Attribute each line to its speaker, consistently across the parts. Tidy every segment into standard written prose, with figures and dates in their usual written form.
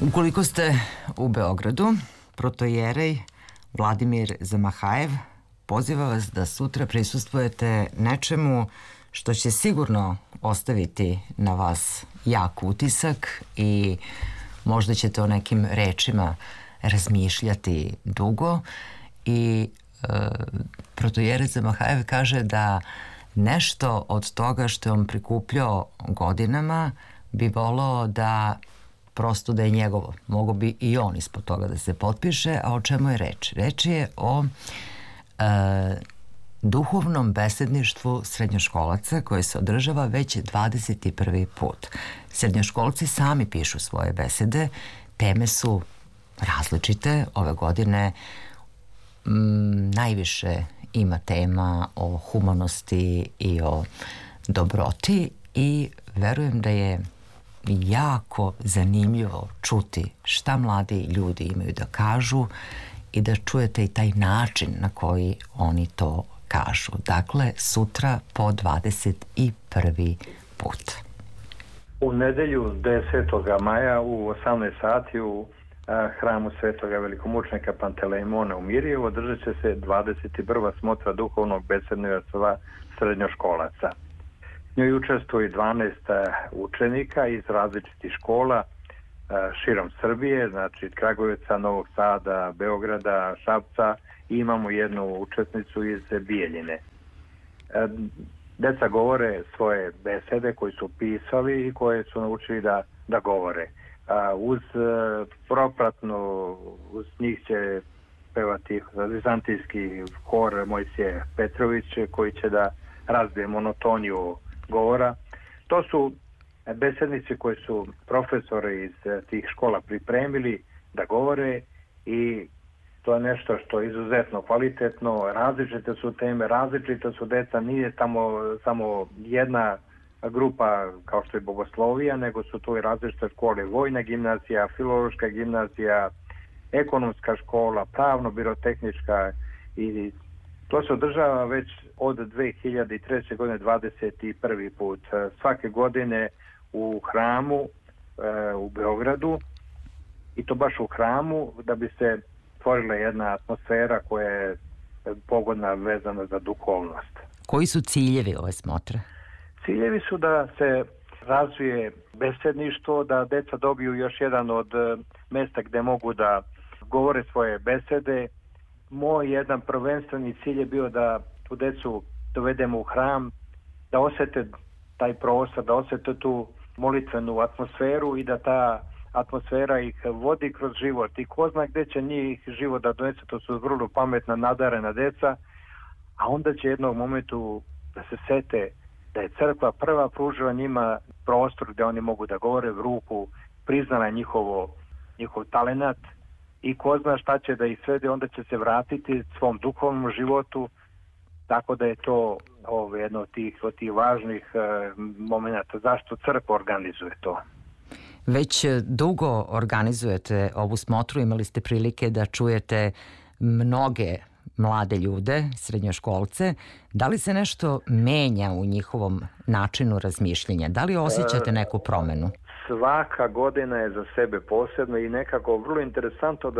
Speaker 1: Ukoliko ste u Beogradu, protojerej Vladimir Zamahajev poziva vas da sutra prisustvujete nečemu što će sigurno ostaviti na vas jak utisak i možda ćete o nekim rečima razmišljati dugo. I protojerej Zamahajev kaže da nešto od toga što je on prikupljao godinama bi volao da prosto da je njegovo. Mogo bi i on ispod toga da se potpiše, a o čemu je reč? Reč je o duhovnom besedništvu srednjoškolaca koje se održava već 21. put. Srednjoškolci sami pišu svoje besede, teme su različite. Ove godine najviše ima tema o humanosti i o dobroti i verujem da je jako zanimljivo čuti šta mladi ljudi imaju da kažu i da čujete i taj način na koji oni to kažu. Dakle, sutra po 21. put.
Speaker 2: U nedelju 10. maja u 18 sati u hramu Svetoga velikomučnika Pantelejmona u Mirjevu održat će se 21. smotra duhovnog besedništva srednjoškolaca. Njoj učestvuje 12 učenika iz različitih škola širom Srbije, znači Kragujevca, Novog Sada, Beograda, Šapca i imamo jednu učesnicu iz Bijeljine. Deca govore svoje besede koje su pisali i koje su naučili da govore. Uz propratno, uz njih će pevati vizantijski hor Mojsije Petrović koji će da razbije monotoniju govora. To su besednici koji su profesori iz tih škola pripremili da govore i to je nešto što je izuzetno kvalitetno. Različite su teme, različite su deca, nije tamo samo jedna grupa kao što je bogoslovija, nego su to i različite škole, vojna gimnazija, filološka gimnazija, ekonomska škola, pravno-birotehnička i to se održava već od 2003. godine 21. put. Svake godine u hramu u Beogradu i to baš u hramu da bi se stvorila jedna atmosfera koja je pogodna vezana za duhovnost.
Speaker 1: Koji su ciljevi ove smotre?
Speaker 2: Ciljevi su da se razvije besedništvo, da deca dobiju još jedan od mesta gde mogu da govore svoje besede. Moj jedan prvenstveni cilj je bio da tu decu dovedemo u hram, da osete taj prostor, da osete tu molitvenu atmosferu i da ta atmosfera ih vodi kroz život. I ko zna gde će njih život da donese, to su vrlo pametna, nadarena deca, a onda će jednog momentu da se sete da je crkva prva pružila njima prostor gde oni mogu da govore v ruku, priznala njihov talenat i ko zna šta će da ih svede, onda će se vratiti svom duhovnom životu, tako da je to jedno od tih važnih momenta. Zašto crkva organizuje to?
Speaker 1: Već dugo organizujete ovu smotru, imali ste prilike da čujete mnoge mlade ljude, srednjoškolce. Da li se nešto menja u njihovom načinu razmišljenja? Da li osjećate neku promenu?
Speaker 2: Svaka godina je za sebe posebna i nekako vrlo interesantno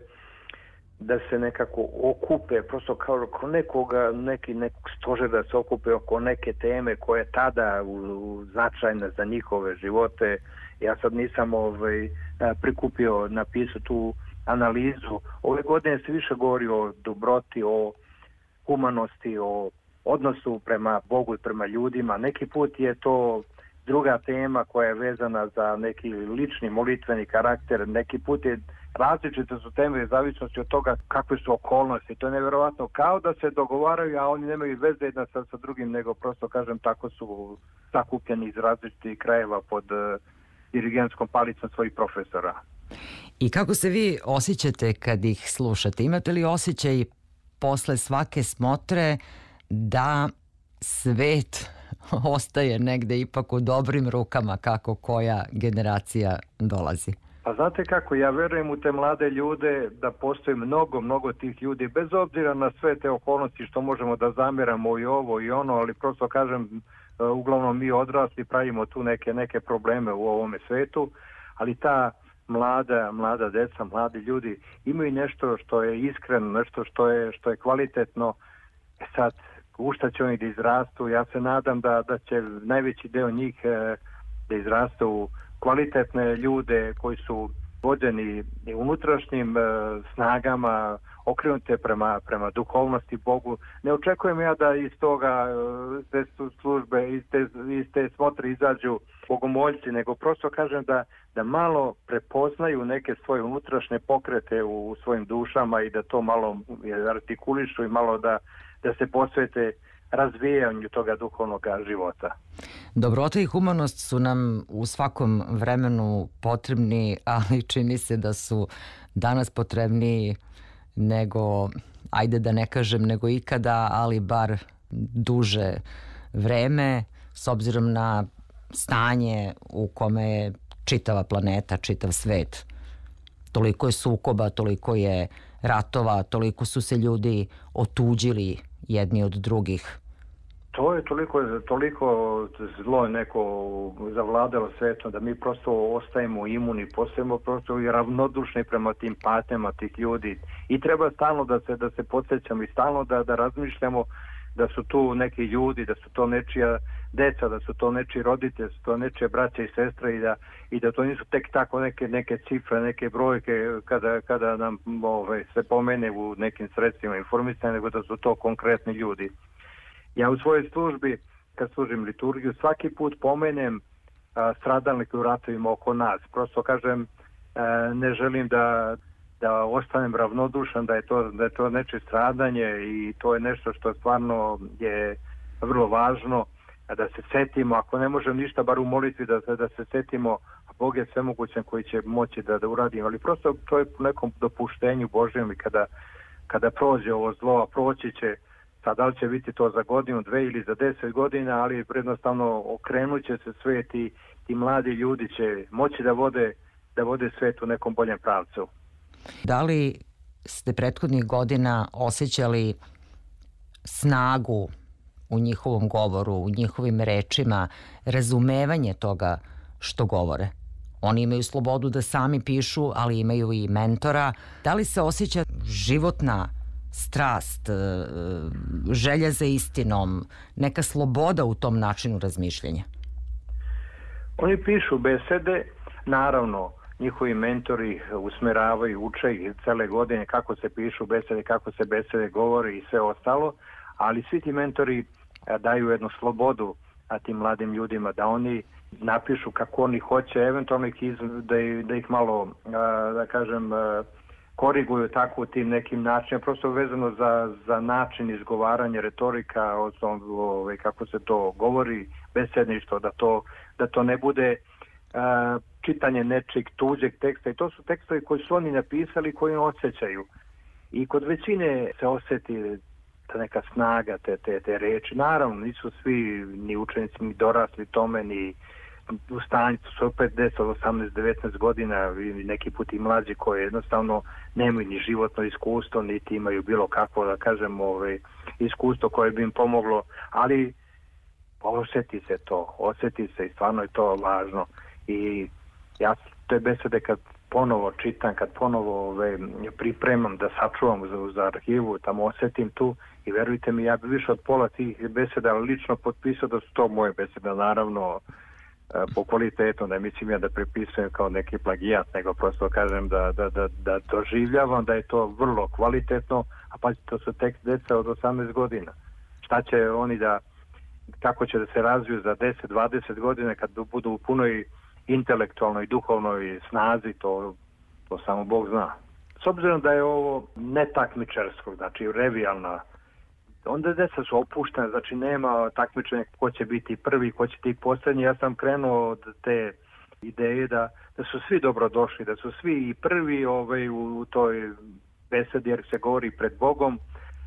Speaker 2: da se nekako okupe, prosto kao nekog stožera da se okupe oko neke teme koje je tada značajna za njihove živote. Ja sad nisam prikupio, napisao tu analizu. Ove godine se više govori o dobroti, o humanosti, o odnosu prema Bogu i prema ljudima. Neki put je to druga tema koja je vezana za neki lični molitveni karakter. Neki put je različite su teme u zavisnosti od toga kakve su okolnosti. To je nevjerovatno. Kao da se dogovaraju, a oni nemaju veze jedna sa drugim, nego prosto kažem tako su sakupljeni iz različitih krajeva pod dirigentskom palicom svojih profesora.
Speaker 1: I kako se vi osjećate kad ih slušate? Imate li osjećaj posle svake smotre da svet ostaje negde ipak u dobrim rukama kako koja generacija dolazi?
Speaker 2: Pa znate kako, ja verujem u te mlade ljude da postoji mnogo tih ljudi, bez obzira na sve te okolnosti što možemo da zameramo i ovo i ono, ali prosto kažem, uglavnom mi odrasli pravimo tu neke probleme u ovome svetu, ali ta mlada deca, mladi ljudi imaju nešto što je iskreno, nešto što je kvalitetno. Sad, u šta će oni da izrastu? Ja se nadam da će najveći deo njih da izrastu u kvalitetne ljude koji su vođeni unutrašnjim snagama, okrenute prema duhovnosti, Bogu. Ne očekujem ja da iz toga te službe, iz te smotre izađu bogomoljci, nego prosto kažem da malo prepoznaju neke svoje unutrašnje pokrete u svojim dušama i da to malo artikulišu i malo da se posvete razvijanju toga duhovnog života.
Speaker 1: Dobrota i humanost su nam u svakom vremenu potrebni, ali čini se da su danas potrebniji nego, ajde da ne kažem nego ikada, ali bar duže vreme, s obzirom na stanje u kome je čitava planeta, čitav svet. Toliko je sukoba, toliko je ratova, toliko su se ljudi otuđili jedni od drugih.
Speaker 2: To je toliko zlo neko zavladalo svetom da mi prosto ostajemo imuni, postajemo prosto i ravnodušni prema tim patnjama tih ljudi i treba stalno da se podsjećamo i stalno da razmišljamo da su tu neki ljudi, da su to nečija deca, da su to nečiji roditelji, da su to nečije braće i sestre i da to nisu tek tako neke cifre, neke brojke kada nam se pomene u nekim sredstvima informisanja, nego da su to konkretni ljudi. Ja u svojoj službi, kad služim liturgiju, svaki put pomenem stradalnike u ratovima oko nas. Prosto kažem, ne želim da ostanem ravnodušan, da je to nečije stradanje i to je nešto što stvarno je vrlo važno, da se setimo, ako ne možem ništa, bar u molitvi da se setimo, a Bog je svemogućan koji će moći da uradim, ali prosto to je nekom dopuštenju Božjem i kada prođe ovo zlo, a proći će. Sad, da li će biti to za godinu, 2 ili za 10 godina, ali jednostavno okrenut će se svet i ti mladi ljudi će moći da vode svet u nekom boljem pravcu.
Speaker 1: Da li ste prethodnih godina osjećali snagu u njihovom govoru, u njihovim rečima, razumevanje toga što govore? Oni imaju slobodu da sami pišu, ali imaju i mentora. Da li se osjeća životna strast, želja za istinom, neka sloboda u tom načinu razmišljanja?
Speaker 2: Oni pišu besede, naravno, njihovi mentori usmeravaju, uče ih cele godine kako se pišu besede, kako se besede govori i sve ostalo, ali svi ti mentori daju jednu slobodu tim mladim ljudima da oni napišu kako oni hoće, eventualno da ih malo, da kažem, koriguju tako u tim nekim načinima, prosto vezano za način izgovaranja, retorika, kako se to govori, besedništvo, da to ne bude čitanje nečeg tuđeg teksta. I to su tekstovi koji su oni napisali, koji osjećaju. I kod većine se osjeti ta neka snaga, te reči. Naravno, nisu svi ni učenici, ni dorasli tome, ni u stanju, su opet 10, 18, 19 godina, neki put i mlađi koji jednostavno nemaju ni životno iskustvo, niti imaju bilo kakvo, da kažem, iskustvo koje bi im pomoglo, ali osjeti se i stvarno je to važno. I ja te besede kad ponovo čitam, kad ponovo pripremam da sačuvam za arhivu, tamo osjetim tu i verujte mi, ja bi više od pola tih beseda lično potpisao da su to moje besede, naravno po kvalitetu, ne mislim ja da prepisujem kao neki plagijat, nego prosto kažem da doživljavam da je to vrlo kvalitetno, a pa to su tek deca od 18 godina. Šta će oni kako će da se razviju za 10, 20 godina kad budu u punoj intelektualnoj, duhovnoj snazi, to samo Bog zna. S obzirom da je ovo ne takmičarsko, znači revijalna, onda deca su opuštena, znači nema takmičenja ko će biti prvi, ko će biti posljednji. Ja sam krenuo od te ideje da su svi dobrodošli, da su svi i prvi u toj besedi jer se govori pred Bogom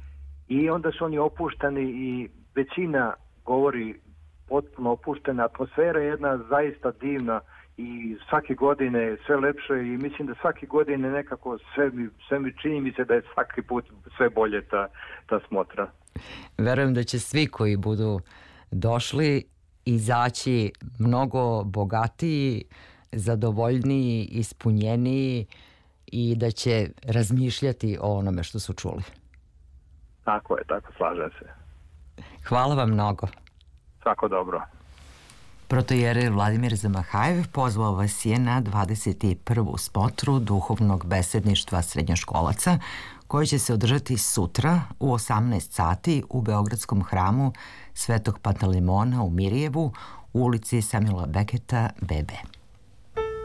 Speaker 2: i onda su oni opušteni i većina govori potpuno opuštena. Atmosfera je jedna zaista divna i svake godine sve lepše i mislim da svake godine nekako sve mi čini mi se da je svaki put sve bolje ta smotra.
Speaker 1: Verujem da će svi koji budu došli izaći mnogo bogatiji, zadovoljniji, ispunjeniji i da će razmišljati o onome što su čuli.
Speaker 2: Tako je, tako, slažem se.
Speaker 1: Hvala vam mnogo.
Speaker 2: Svako dobro.
Speaker 1: Protojerej Vladimir Zamahajev pozvao vas je na 21. spotru duhovnog besedništva srednjoškolaca koji će se održati sutra u 18 sati u Beogradskom hramu Svetog Pantalimona u Mirjevu u ulici Samuela Beketa, BB.